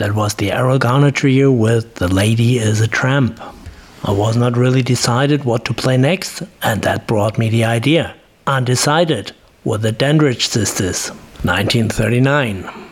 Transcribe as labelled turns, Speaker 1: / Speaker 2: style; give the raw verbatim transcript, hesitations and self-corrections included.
Speaker 1: That was the Errol Garner Trio with The Lady is a Tramp. I was not really decided what to play next, and that brought me the idea. Undecided with the Dandridge Sisters, nineteen thirty-nine.